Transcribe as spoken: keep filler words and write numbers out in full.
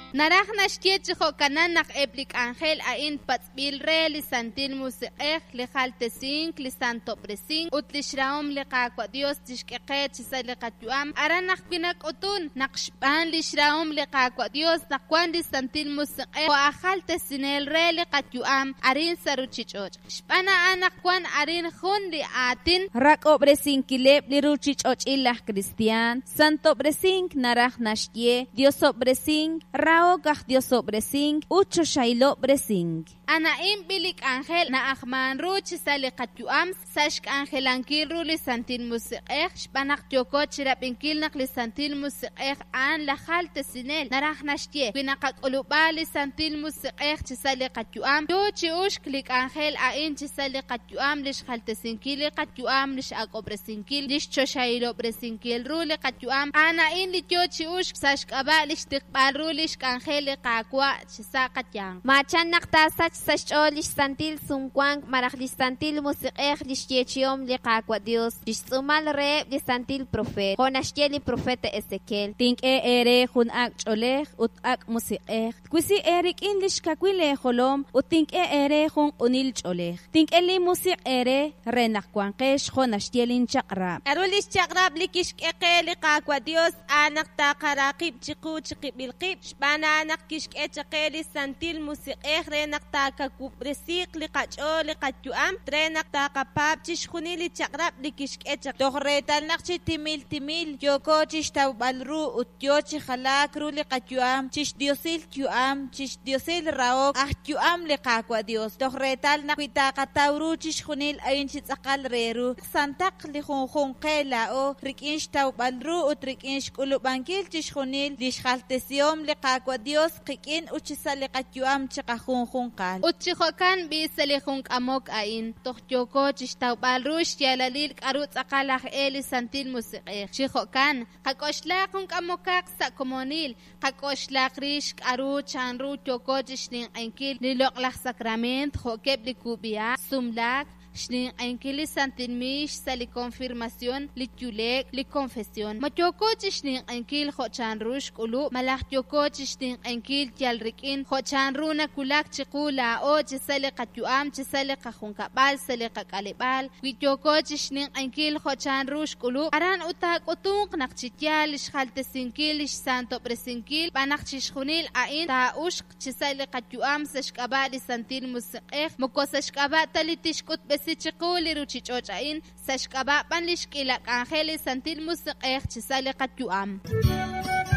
naraj nashtiet jokanan nak eplik ángel ain patsbil re li santil musiqej li jaltesink li santo presink utlishraom li qaqwa Dios tishkeqet chisali qatuam aranak pinak utun naqshpan li shraom li qaqwa Dios naqwan li santil musiqej wa jaltesinel re li qatuam arin saruchichoch shpana anakwan arin khun li atin raqo bresinkileb li ruchichoch ilah cristian santo bresink naraj nashtie Dios bresink rao gah Dios bresink ucho shailo bresink ana imbilik ángel na ahman ruch sali qatuam sashk angelankil ru li santil musiqej shpanak tioko chirapinkil nak li santil musiqej an la jaltesinel naraj nashtie pinaqak uluba li santil musiqej chisali qatuam yo chi ushk lik ángel ain chisali qatuam lish jaltesinkil li qatuam lish aqobresinkil lish choshailo bresinkil ru li qatuam ana in li tio chi ushk sashk aba lish tiqbal ru lish ángel li qaqwa chisa qatyang machan naqta sach sachol lish santil sunkwang maraj lish santil musiqej lish yechiom li qaqwa Dios lish tsumal re lish santil profet honashtie li profeta Ezequiel tink e ere hun ak cholej ut ak musiqej kwisi erik in lish kakwile holom ut tink e ere hun unil cholej tink e li musiq ere renak kwanqesh honashtie lin chaqrab arulish chaqrab li kishqeqe li qaqwa Dios anak ta qaraqib chiqu chiqibil qib shbana anak kishqe chaqe li santil musiqej renak ta kakubresiq li qacho li qatuam trenak ta qapab chishkhuni li chaqrab li kishqe chaq tohretal naqchi timil timil yoko chish tawbalru utyo chi khalak ru li qatuam chish diosil tuam chish diosil raok ah tuam li qaqwa Dios tohretal naqita qatawru chishkhunil ayin chi tsaqal reru santaq li khunkhun qela o rikinsh tawbalru ut rikinsh kulubankil chishkhunil li shaltesiom li qaqwa Dios qikin uchisa li qatuam chi qahunkhun qal utchijokan biselihunk amok ain tohtyoko chishtawbalrush yalalil qarut aqalaj eli santil musiqej chijokan qaqoshlaqunk amokaq sakomonil qaqoshlaqrish qaru chanru tyoko chishnin ankil liloqlaj sakrament jokeb likubia sumlak shnin ankili santin mish sali confirmación li tulek li confesión matyoko chishnin ankil khochan rush kulu malaj tyoko chishnin ankil tialrikin khochan runa kulak chiqula o chisali qatuam chisali qajunkabal sali qakalibal wityoko chishnin ankil khochan rush kulu aran utak utunk naqchityal shaltesinkil santo presinkil banaq chishkhunil ain ta ushq chisali qatuam sashkabal santil musiqej mokosashkaba talitishkut sichiquli ruchichochain sashkaba panlishkilak ángel santil musiqej chisali qatuam